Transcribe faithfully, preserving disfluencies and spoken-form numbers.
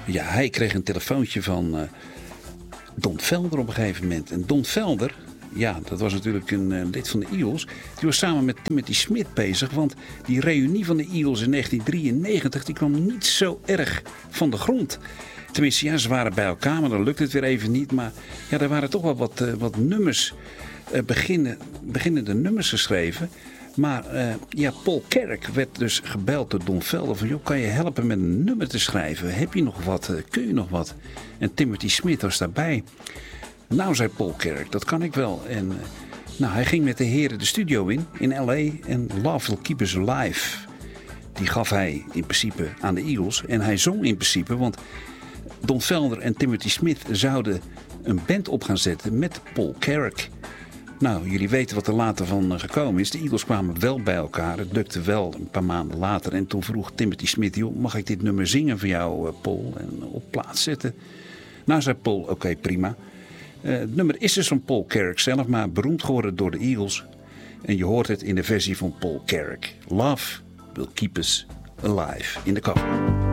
Ja, hij kreeg een telefoontje van uh, Don Felder op een gegeven moment. En Don Felder, ja, dat was natuurlijk een uh, lid van de Eagles. Die was samen met Timothy Smith bezig. Want die reunie van de Eagles in negentien drieënnegentig... die kwam niet zo erg van de grond. Tenminste, ja, ze waren bij elkaar, maar dan lukt het weer even niet. Maar ja, er waren toch wel wat, uh, wat nummers, uh, beginnen, beginnende nummers geschreven. Maar uh, ja, Paul Carrack werd dus gebeld door Don Felder van... joh, kan je helpen met een nummer te schrijven? Heb je nog wat? Uh, kun je nog wat? En Timothy Smith was daarbij. Nou, zei Paul Carrack, dat kan ik wel. En uh, nou, hij ging met de heren de studio in, in L A. En Love Will Keep Us Alive, die gaf hij in principe aan de Eagles. En hij zong in principe, want Don Felder en Timothy Smith zouden een band op gaan zetten met Paul Carrack. Nou, jullie weten wat er later van gekomen is. De Eagles kwamen wel bij elkaar. Het lukte wel een paar maanden later. En toen vroeg Timothy Smith, joh, mag ik dit nummer zingen voor jou, Paul? En op plaats zetten. Nou, zei Paul, oké, okay, prima. Uh, het nummer is dus van Paul Carrack zelf, maar beroemd geworden door de Eagles. En je hoort het in de versie van Paul Carrack. Love Will Keep Us Alive in de cover.